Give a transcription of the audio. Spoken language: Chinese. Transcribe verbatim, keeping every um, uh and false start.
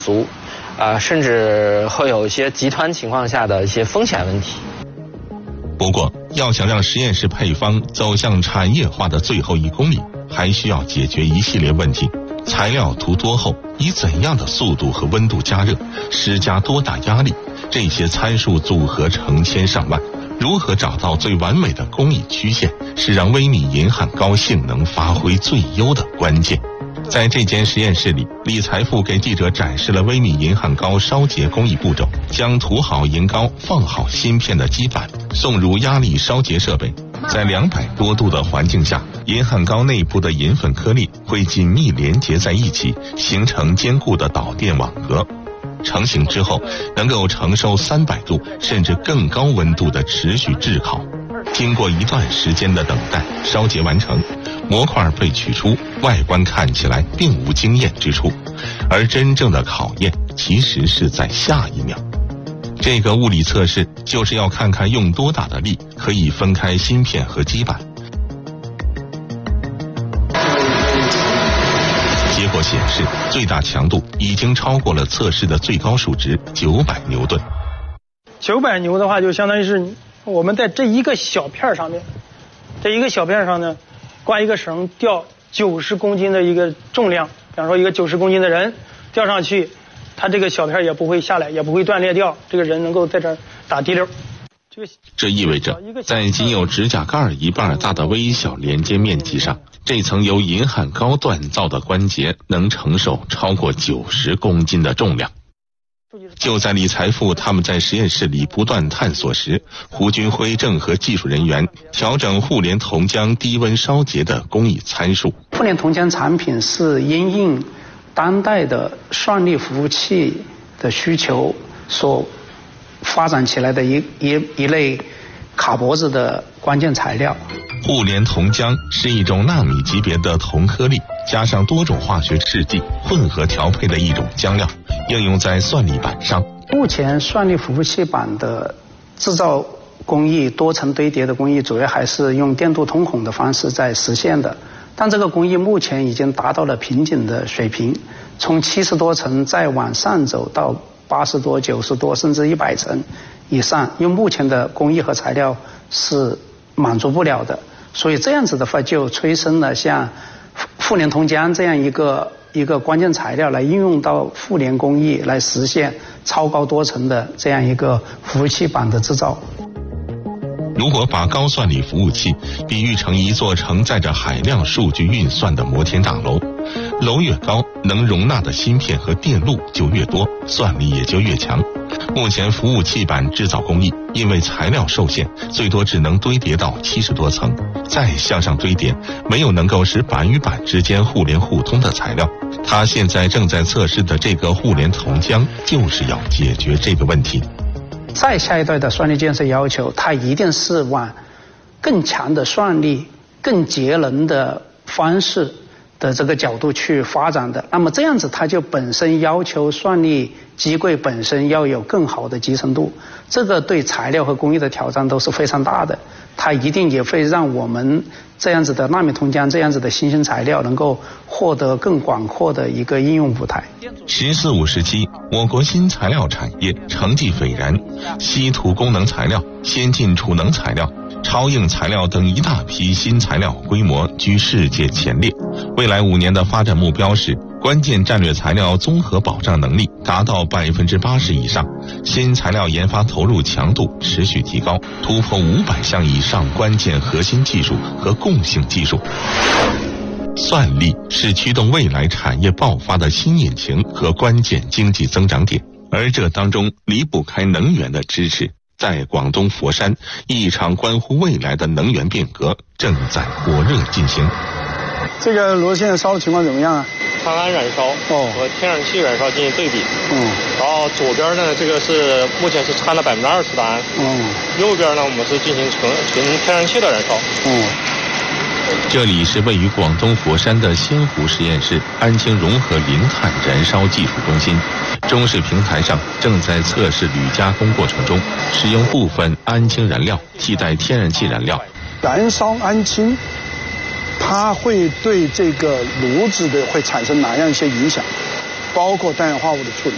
足，啊、呃，甚至会有一些极端情况下的一些风险问题。 不过，要想让实验室配方走向产业化的最后一公里，还需要解决一系列问题：材料涂多厚，以怎样的速度和温度加热，施加多大压力，这些参数组合成千上万。如何找到最完美的工艺曲线，是让微米银汉膏性能发挥最优的关键。在这间实验室里，李财富给记者展示了微米银汉膏烧结工艺步骤，将涂好银膏、放好芯片的基板，送入压力烧结设备。在两百多度的环境下，银汉膏内部的银粉颗粒会紧密连接在一起，形成坚固的导电网格。成型之后，能够承受三百度甚至更高温度的持续炙烤。经过一段时间的等待，烧结完成，模块被取出，外观看起来并无惊艳之处，而真正的考验其实是在下一秒。这个物理测试就是要看看用多大的力可以分开芯片和基板。结果显示，最大强度已经超过了测试的最高数值九百牛顿。 九百牛的话，就相当于是我们在这一个小片上面，这一个小片上呢，挂一个绳，吊九十公斤的一个重量，比方说一个九十公斤的人吊上去，它这个小片也不会下来，也不会断裂掉，这个人能够在这儿打滴溜。这, 个这意味着，在仅有指甲盖一半大的微小连接面积上，这层由银汉膏锻造的关节能承受超过九十公斤的重量。就在李财富他们在实验室里不断探索时，胡军辉正和技术人员调整互联铜浆低温烧结的工艺参数。 互联铜浆产品是因应当代的算力服务器的需求所发展起来的一一一类卡脖子的关键材料。 互联铜浆是一种纳米级别的铜颗粒加上多种化学试剂混合调配的一种浆料，应用在算力板上。 目前算力服务器板的制造工艺，多层堆叠的工艺，主要还是用电镀通孔的方式在实现的。但这个工艺目前已经达到了瓶颈的水平，从七十多层再往上走到八十多、九十多，甚至一百层以上，用目前的工艺和材料是满足不了的。所以这样子的话，就催生了像互联铜浆这样一个一个关键材料，来应用到互联工艺，来实现超高多层的这样一个服务器板的制造。 如果把高算力服务器比喻成一座承载着海量数据运算的摩天大楼，楼越高，能容纳的芯片和电路就越多，算力也就越强。目前服务器板制造工艺因为材料受限，最多只能堆叠到七十多层，再向上堆叠，没有能够使板与板之间互联互通的材料。它现在正在测试的这个互联铜浆，就是要解决这个问题。 再下一代的算力建设要求，它一定是往更强的算力、更节能的方式的这个角度去发展的。那么这样子，它就本身要求算力机柜本身要有更好的集成度，这个对材料和工艺的挑战都是非常大的。它一定也会让我们这样子的纳米铜浆这样子的新兴材料能够获得更广阔的一个应用舞台。 十四五时期，我国新材料产业成绩斐然，稀土功能材料、先进储能材料、超硬材料等一大批新材料规模居世界前列。未来五年的发展目标是关键战略材料综合保障能力达到百分之八十以上，新材料研发投入强度持续提高，突破五百项以上关键核心技术和共性技术。算力是驱动未来产业爆发的新引擎和关键经济增长点，而这当中离不开能源的支持。在广东佛山，一场关乎未来的能源变革正在火热进行。 这个炉现在烧的情况怎么样啊？ 碳氨燃烧哦和天然气燃烧进行对比。 嗯。 然后左边呢，这个是目前是掺了百分之二十的氨。 嗯。 右边呢，我们是进行纯纯天然气的燃烧。 嗯。 这里是位于广东佛山的仙湖实验室氨氢融合零碳燃烧技术中心。中式平台上正在测试铝加工过程中，使用部分氨氢燃料替代天然气燃料。 燃烧氨氢，它会对这个炉子的会产生哪样一些影响？包括氮氧化物的处理。